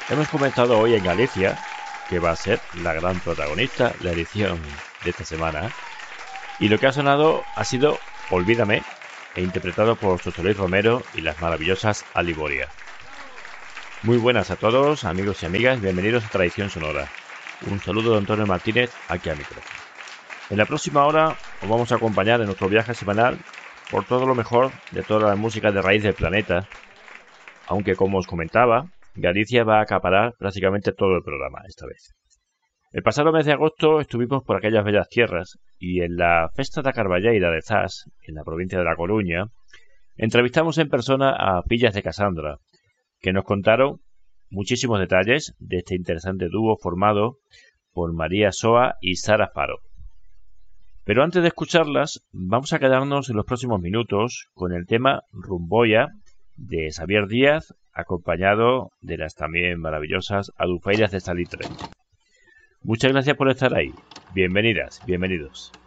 Hemos comenzado hoy en Galicia, que va a ser la gran protagonista, la edición de esta semana. Y lo que ha sonado ha sido Olvídame, interpretado por José Luis Romero y las maravillosas Aliboria. Muy buenas a todos, amigos y amigas, bienvenidos a Tradición Sonora. Un saludo de Antonio Martínez aquí al micrófono. En la próxima hora os vamos a acompañar en nuestro viaje semanal por todo lo mejor de toda la música de raíz del planeta, aunque como os comentaba, Galicia va a acaparar prácticamente todo el programa esta vez. El pasado mes de agosto estuvimos por aquellas bellas tierras y en la Festa da Carballeira de Zas, en la provincia de La Coruña, entrevistamos en persona a Fillas de Casandra, que nos contaron muchísimos detalles de este interesante dúo formado por María Soa y Sara Faro. Pero antes de escucharlas, vamos a quedarnos en los próximos minutos con el tema Rumboia de Xavier Díaz, acompañado de las también maravillosas Adufeiras de Salitre. Muchas gracias por estar ahí. Bienvenidas, bienvenidos.